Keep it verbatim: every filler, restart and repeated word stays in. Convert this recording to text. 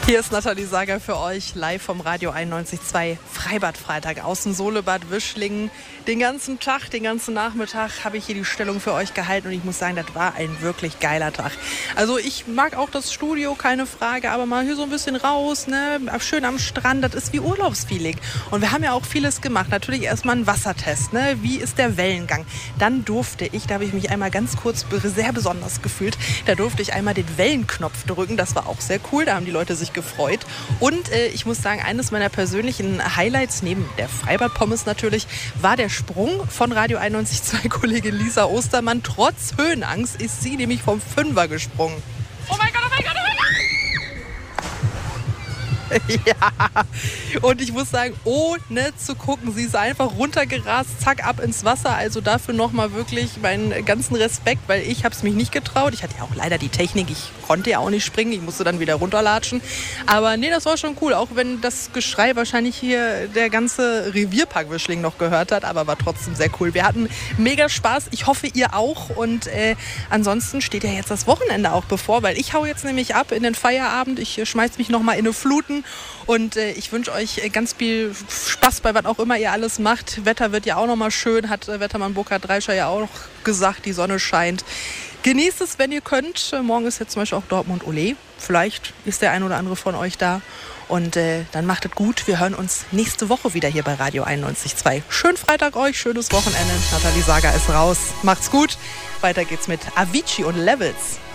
Hier ist Nathalie Sager für euch, live vom Radio einundneunzig Komma zwei Freibad-Freitag aus dem Solebad Wischlingen. Den ganzen Tag, den ganzen Nachmittag habe ich hier die Stellung für euch gehalten und ich muss sagen, das war ein wirklich geiler Tag. Also ich mag auch das Studio, keine Frage, aber mal hier so ein bisschen raus, ne, schön am Strand, das ist wie Urlaubsfeeling. Und wir haben ja auch vieles gemacht. Natürlich erstmal einen Wassertest, ne, wie ist der Wellengang? Dann durfte ich, da habe ich mich einmal ganz kurz sehr besonders gefühlt, da durfte ich einmal den Wellenknopf drücken, das war auch sehr cool, da haben die Leute sich gefreut. Und äh, ich muss sagen, eines meiner persönlichen Highlights, neben der Freibad-Pommes natürlich, war der Sprung von Radio einundneunzig Komma zwei Kollegin Lisa Ostermann. Trotz Höhenangst ist sie nämlich vom Fünfer gesprungen. Oh mein Gott, oh mein Gott, oh mein Gott! Ja, und ich muss sagen, ohne zu gucken, sie ist einfach runtergerast, zack, ab ins Wasser. Also dafür nochmal wirklich meinen ganzen Respekt, weil ich habe es mich nicht getraut. Ich hatte ja auch leider die Technik, ich konnte ja auch nicht springen, ich musste dann wieder runterlatschen. Aber nee, das war schon cool, auch wenn das Geschrei wahrscheinlich hier der ganze Revierpark Wischlingen noch gehört hat, aber war trotzdem sehr cool. Wir hatten mega Spaß, ich hoffe ihr auch. Und äh, ansonsten steht ja jetzt das Wochenende auch bevor, weil ich hau jetzt nämlich ab in den Feierabend. Ich äh, schmeiß mich nochmal in eine Fluten. Und äh, ich wünsche euch ganz viel Spaß bei was auch immer ihr alles macht. Wetter wird ja auch noch mal schön, hat äh, Wettermann Burkhard Dreischer ja auch noch gesagt, die Sonne scheint. Genießt es, wenn ihr könnt. Morgen ist jetzt zum Beispiel auch Dortmund-Ole. Vielleicht ist der ein oder andere von euch da. Und äh, dann macht es gut. Wir hören uns nächste Woche wieder hier bei Radio einundneunzig Komma zwei. Schönen Freitag euch, schönes Wochenende. Nathalie Sager ist raus. Macht's gut. Weiter geht's mit Avicii und Levels.